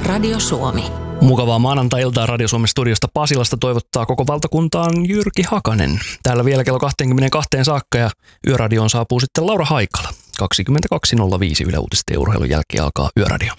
Radio Suomi. Mukavaa maanantai-iltaa Radio Suomen studiosta Pasilasta toivottaa koko valtakuntaan Jyrki Hakanen. Täällä vielä kello 22 saakka ja Yöradioon saapuu sitten Laura Haikala. 22.05 Yle Uutiset ja urheilun jälkeen alkaa Yöradio.